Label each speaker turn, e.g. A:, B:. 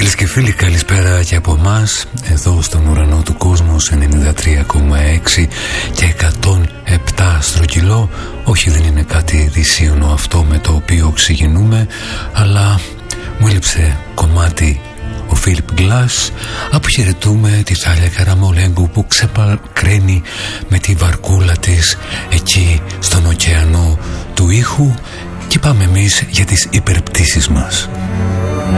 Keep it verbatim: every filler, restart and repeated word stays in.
A: Φίλες και φίλοι, καλησπέρα και από εμάς, εδώ στον ουρανό του κόσμου ενενήντα τρία κόμμα έξι και εκατόν επτά στρογγυλό. Όχι, δεν είναι κάτι δυσίωνο αυτό με το οποίο ξεκινούμε, αλλά μου έλειψε κομμάτι ο Φίλιπ Γκλάς. Αποχαιρετούμε τη Θάλια Καραμολέγκου που ξεπακραίνει με τη βαρκούλα της εκεί στον ωκεανό του ήχου και πάμε εμείς για τις υπερπτήσεις μας.